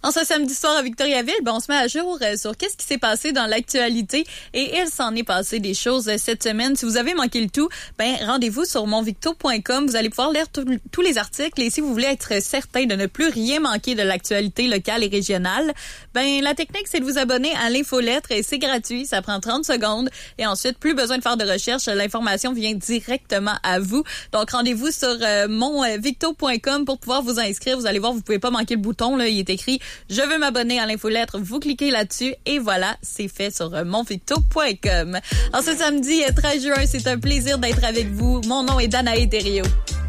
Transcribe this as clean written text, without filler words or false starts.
En ce samedi soir à Victoriaville, on se met à jour sur qu'est-ce qui s'est passé dans l'actualité et il s'en est passé des choses cette semaine. Si vous avez manqué le tout, rendez-vous sur monvicto.com. Vous allez pouvoir lire tous les articles et si vous voulez être certain de ne plus rien manquer de l'actualité locale et régionale, la technique, c'est de vous abonner à l'infolettre et c'est gratuit. Ça prend 30 secondes et ensuite, plus besoin de faire de recherche. L'information vient directement à vous. Donc, rendez-vous sur monvicto.com pour pouvoir vous inscrire. Vous allez voir, vous pouvez pas manquer le bouton. Là, il est écrit « Je veux m'abonner à l'infolettre ». Vous cliquez là-dessus et voilà, c'est fait sur monvicto.com. En ce samedi 13 juin, c'est un plaisir d'être avec vous. Mon nom est Danae Thériault.